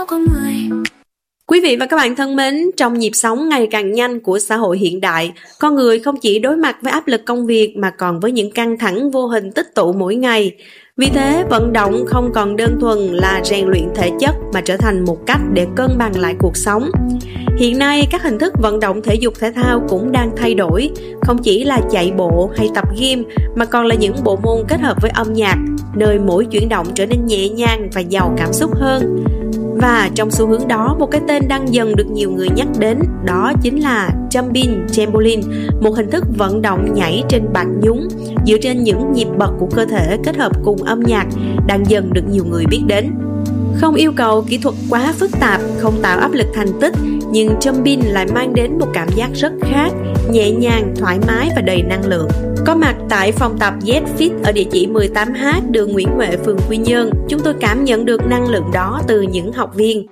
có con người. Quý vị và các bạn thân mến, trong nhịp sống ngày càng nhanh của xã hội hiện đại, con người không chỉ đối mặt với áp lực công việc mà còn với những căng thẳng vô hình tích tụ mỗi ngày. Vì thế, vận động không còn đơn thuần là rèn luyện thể chất mà trở thành một cách để cân bằng lại cuộc sống. Hiện nay, các hình thức vận động thể dục thể thao cũng đang thay đổi, không chỉ là chạy bộ hay tập gym mà còn là những bộ môn kết hợp với âm nhạc, nơi mỗi chuyển động trở nên nhẹ nhàng và giàu cảm xúc hơn. Và trong xu hướng đó, một cái tên đang dần được nhiều người nhắc đến, đó chính là Jumping Trampoline, một hình thức vận động nhảy trên bạt nhúng dựa trên những nhịp bật của cơ thể kết hợp cùng âm nhạc, đang dần được nhiều người biết đến. Không yêu cầu kỹ thuật quá phức tạp, không tạo áp lực thành tích, nhưng Jumping lại mang đến một cảm giác rất khác, nhẹ nhàng, thoải mái và đầy năng lượng. Có mặt tại phòng tập Z-Fit ở địa chỉ 18H đường Nguyễn Huệ, phường Quy Nhơn, chúng tôi cảm nhận được năng lượng đó từ những học viên.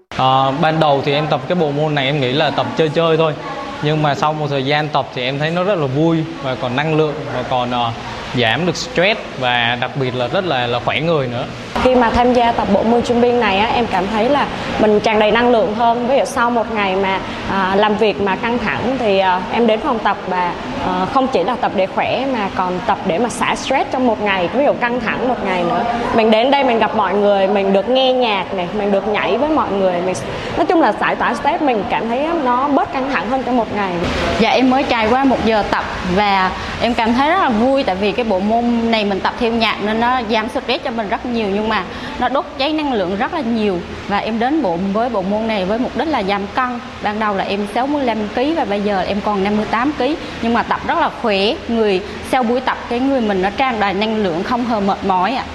Ban đầu thì em tập cái bộ môn này em nghĩ là tập chơi chơi thôi, nhưng mà sau một thời gian tập thì em thấy nó rất là vui và còn năng lượng và còn giảm được stress và đặc biệt là rất là khỏe người nữa. Khi mà tham gia tập bộ môn jumping này em cảm thấy là mình tràn đầy năng lượng hơn. Ví dụ sau một ngày mà làm việc mà căng thẳng thì em đến phòng tập và không chỉ là tập để khỏe mà còn tập để mà xả stress trong một ngày, ví dụ căng thẳng một ngày nữa. Mình đến đây mình gặp mọi người, mình được nghe nhạc này, mình được nhảy với mọi người, mình nói chung là giải tỏa stress, mình cảm thấy nó bớt căng thẳng hơn trong một ngày. Dạ em mới trải qua 1 giờ tập và em cảm thấy rất là vui, tại vì cái bộ môn này mình tập theo nhạc nên nó giảm stress cho mình rất nhiều, nhưng mà nó đốt cháy năng lượng rất là nhiều. Và em đến với bộ môn này với mục đích là giảm cân. Ban đầu là em 65 kg và bây giờ em còn 58 kg, nhưng mà tập rất là khỏe người. Sau buổi tập cái người mình nó tràn đầy năng lượng, không hề mệt mỏi ạ.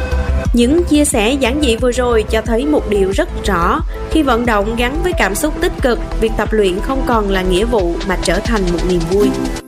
Những chia sẻ giản dị vừa rồi cho thấy một điều rất rõ: khi vận động gắn với cảm xúc tích cực, việc tập luyện không còn là nghĩa vụ mà trở thành một niềm vui.